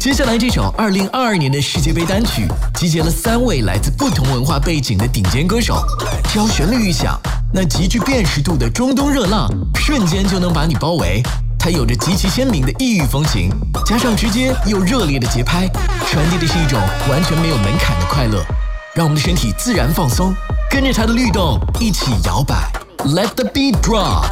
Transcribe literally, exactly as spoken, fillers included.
接下来这首二零二二年的世界杯单曲，集结了三位来自不同文化背景的顶尖歌手，只要旋律一响，那极具辨识度的中东热浪瞬间就能把你包围。它有着极其鲜明的异域风情，加上直接又热烈的节拍，传递的是一种完全没有门槛的快乐，让我们的身体自然放松，跟着它的律动一起摇摆。Let the beat drop。